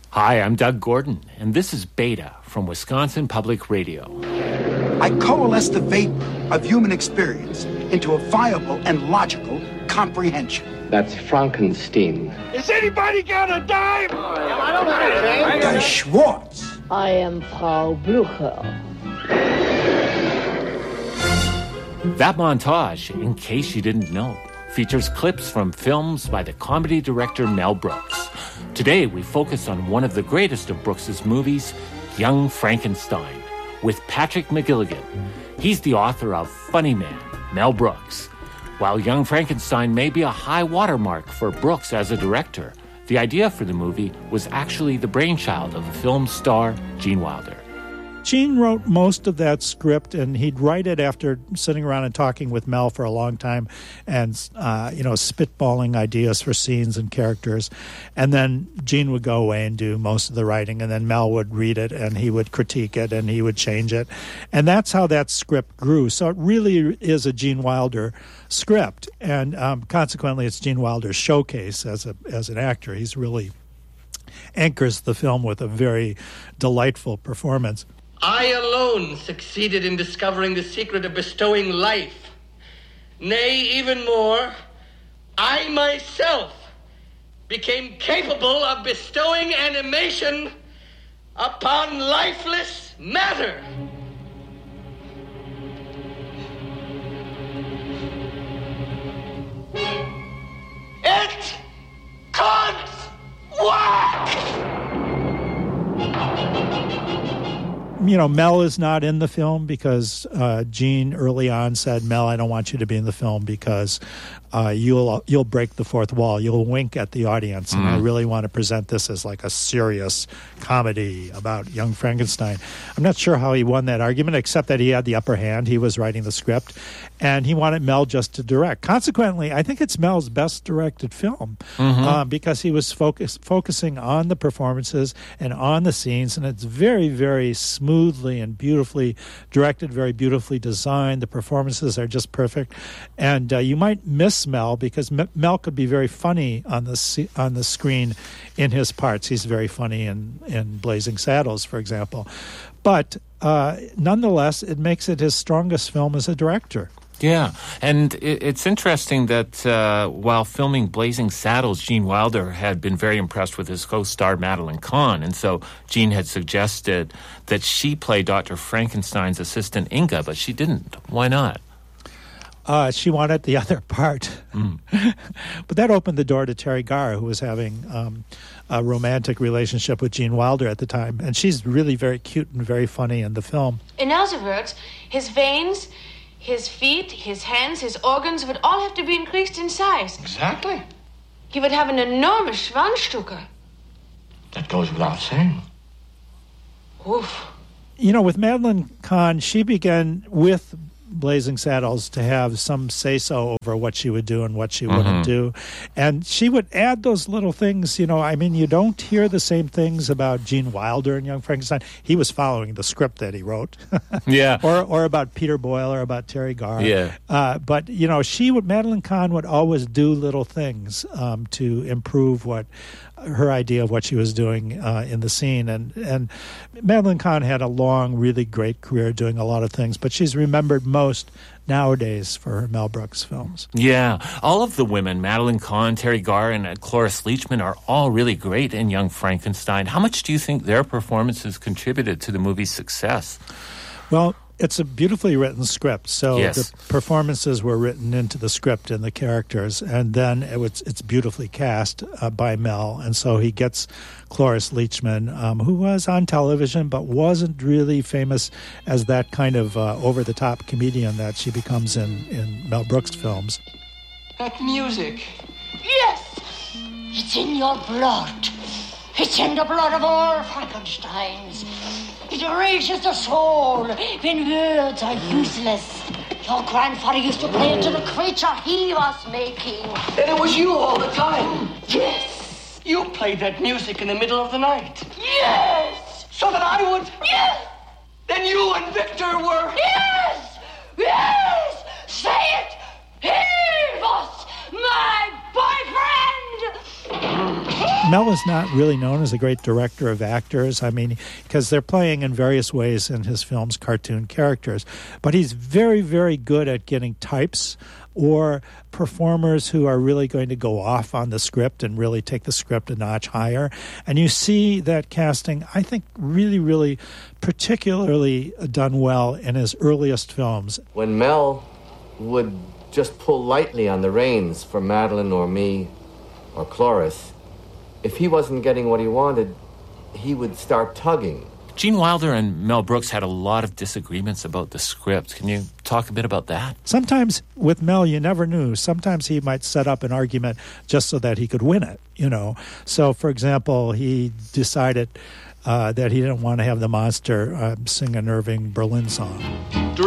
Hi, I'm Doug Gordon, and this is Beta from Wisconsin Public Radio. I coalesce the vapor of human experience into a viable and logical comprehension. That's Frankenstein. Is anybody got a dime? I don't have anything. Der Schwartz. I am Frau Blucher. That montage, in case you didn't know, features clips from films by the comedy director Mel Brooks. Today, we focus on one of the greatest of Brooks's movies, Young Frankenstein, with Patrick McGilligan. He's the author of Funny Man, Mel Brooks. While Young Frankenstein may be a high watermark for Brooks as a director, the idea for the movie was actually the brainchild of the film's star, Gene Wilder. Gene wrote most of that script, and he'd write it after sitting around and talking with Mel for a long time and, spitballing ideas for scenes and characters. And then Gene would go away and do most of the writing, and then Mel would read it, and he would critique it, and he would change it. And that's how that script grew. So it really is a Gene Wilder script, and consequently it's Gene Wilder's showcase as an actor. He's really anchors the film with a very delightful performance. I alone succeeded in discovering the secret of bestowing life. Nay, even more, I myself became capable of bestowing animation upon lifeless matter. It can't work! Mel is not in the film because Gene early on said, Mel, I don't want you to be in the film because you'll break the fourth wall. You'll wink at the audience. And I really want to present this as like a serious comedy about Young Frankenstein. I'm not sure how he won that argument, except that he had the upper hand. He was writing the script, and he wanted Mel just to direct. Consequently, I think it's Mel's best directed film because he was focusing on the performances and on the scenes, and it's very, very smoothly and beautifully directed, very beautifully designed. The performances are just perfect. And you might miss Mel because Mel could be very funny on the screen in his parts. He's very funny in Blazing Saddles, for example. But nonetheless, it makes it his strongest film as a director. Yeah, and it's interesting that while filming Blazing Saddles, Gene Wilder had been very impressed with his co-star Madeline Kahn, and so Gene had suggested that she play Dr. Frankenstein's assistant Inga, but she didn't. Why not? She wanted the other part. But that opened the door to Terry Garr, who was having a romantic relationship with Gene Wilder at the time, and she's really very cute and very funny in the film. In other words, his veins, his feet, his hands, his organs would all have to be increased in size. Exactly. He would have an enormous Schwanzstücke. That goes without saying. Oof. With Madeline Kahn, she began with Blazing Saddles to have some say-so over what she would do and what she wouldn't do. And she would add those little things, you don't hear the same things about Gene Wilder and Young Frankenstein. He was following the script that he wrote. Yeah. Or about Peter Boyle or about Terry Garr. Yeah. But, Madeline Kahn would always do little things to improve her idea of what she was doing in the scene. And Madeline Kahn had a long, really great career doing a lot of things, but she's remembered most nowadays for her Mel Brooks films. Yeah. All of the women, Madeline Kahn, Terry Garr, and Cloris Leachman, are all really great in Young Frankenstein. How much do you think their performances contributed to the movie's success? Well, it's a beautifully written script, so yes. The performances were written into the script and the characters, and then it's beautifully cast by Mel, and so he gets Cloris Leachman, who was on television but wasn't really famous as that kind of over-the-top comedian that she becomes in Mel Brooks films. That music. Yes! It's in your blood. It's in the blood of all Frankensteins. It erases the soul when words are useless. Your grandfather used to play it to the creature he was making. And it was you all the time. Yes! You played that music in the middle of the night. Yes! So that I would... Yes! Then you and Victor were... Yes! Yes! Say it! He was my boyfriend! Mel is not really known as a great director of actors. I mean, because they're playing in various ways in his films cartoon characters. But he's very, very good at getting types or performers who are really going to go off on the script and really take the script a notch higher. And you see that casting, I think, really, really particularly done well in his earliest films. When Mel would just pull lightly on the reins for Madeline or me or Cloris, if he wasn't getting what he wanted, he would start tugging. Gene Wilder and Mel Brooks had a lot of disagreements about the script. Can you talk a bit about that? Sometimes with Mel, you never knew. Sometimes he might set up an argument just so that he could win it, you know. So, for example, he decided that he didn't want to have the monster sing an Irving Berlin song.